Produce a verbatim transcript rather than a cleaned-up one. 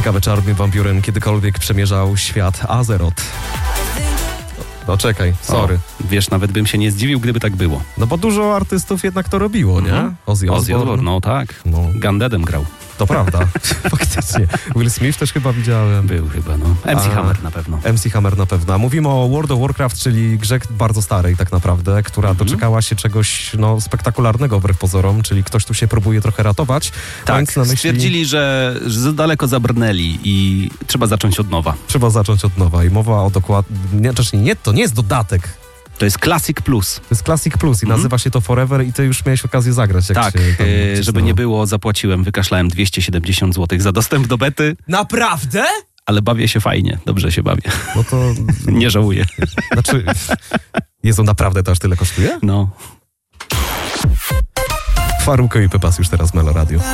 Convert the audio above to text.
Ciekawe, czy Armin van Buuren kiedykolwiek przemierzał świat Azeroth. No czekaj, sorry. O, wiesz, nawet bym się nie zdziwił, gdyby tak było. No bo dużo artystów jednak to robiło, nie? Mhm. Ozzy Ozzy Osbourne. Osbourne, no tak. No. Gundeadem grał. To prawda, faktycznie. Will Smith też chyba widziałem. Był chyba, no. M C A, Hammer na pewno. M C Hammer na pewno. A mówimy o World of Warcraft, czyli grze bardzo starej tak naprawdę, która Mhm. doczekała się czegoś no, spektakularnego wbrew pozorom, czyli ktoś tu się próbuje trochę ratować. Tak, mając na myśli, stwierdzili, że, że za daleko zabrnęli i trzeba zacząć od nowa. trzeba zacząć od nowa i mowa o dokładnie... Znaczy nie, to nie jest dodatek. To jest Classic Plus. To jest Classic Plus i Mhm. nazywa się to Forever i ty już miałeś okazję zagrać. Jak Tak, się tam e, żeby wcisnęło. nie było, zapłaciłem, wykaszlałem dwieście siedemdziesiąt złotych za dostęp do bety, Naprawdę? ale bawię się fajnie, dobrze się bawię. No to... Nie żałuję. Znaczy... Jezu, naprawdę to aż tyle kosztuje? No. Faruko i Pepas już teraz w Melo Radio.